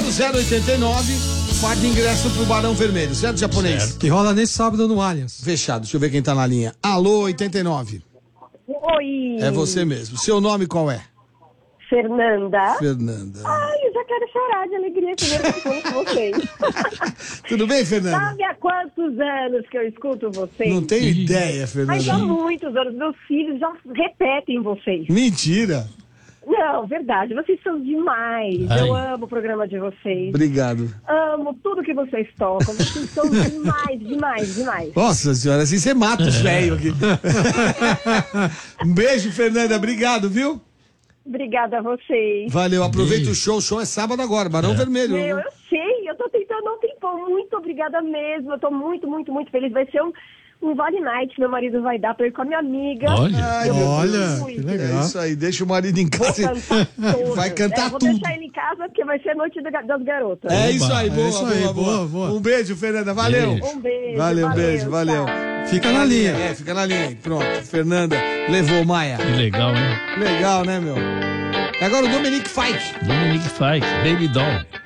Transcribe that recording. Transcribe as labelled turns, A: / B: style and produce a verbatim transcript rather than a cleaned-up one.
A: no zero oitenta e nove, par de ingresso pro Barão Vermelho, certo, japonês?
B: Certo. Que rola nesse sábado no Allianz.
A: Fechado, deixa eu ver quem tá na linha. Alô, oitenta e nove.
C: Oi.
A: É você mesmo. Seu nome qual é?
C: Fernanda.
A: Fernanda.
C: Ai, eu já quero chorar de alegria primeiro que eu escuto vocês.
A: Tudo bem, Fernanda?
C: Sabe há quantos anos que eu escuto vocês?
A: Não tenho ideia,
C: Mas há
A: Fernanda.
C: muitos anos. Meus filhos já repetem vocês.
A: Mentira.
C: Não, verdade. Vocês são demais.
D: Ai.
C: Eu amo o programa de vocês.
A: Obrigado.
C: Amo tudo que vocês tocam. Vocês são demais, demais, demais.
A: Nossa senhora, assim você mata os velhos aqui. Um beijo, Fernanda. Obrigado, viu?
C: Obrigada a vocês.
A: Valeu, aproveita
D: Beijo.
A: o show. O show é sábado agora, Barão Vermelho.
C: Meu, eu sei, eu tô tentando não tempão. Muito obrigada mesmo. Eu tô muito, muito, muito feliz. Vai ser um, um Vale Night, meu marido vai dar pra ir com a minha amiga.
D: Olha.
A: Ai, meu
B: Olha,
A: Deus.
B: que
A: É
B: legal.
A: isso aí, deixa o marido em
C: Vou
A: casa.
C: cantar todas.
A: Vai cantar
C: é, vou
A: tudo.
C: deixar ele em casa porque vai ser a noite da- das garotas.
A: É isso aí,
B: É
A: boa,
B: isso
A: boa,
B: aí,
A: boa,
B: boa, boa.
A: Um beijo, Fernanda. Valeu.
D: Beijo.
C: Um beijo.
A: Valeu, beijo, valeu.
C: tchau.
B: Fica na linha.
A: É, fica na linha aí. Pronto, Fernanda levou Maia.
D: Que legal, hein?
A: Legal, né, meu? Agora o Dominique Fike.
D: Dominique Fike, Baby Doll.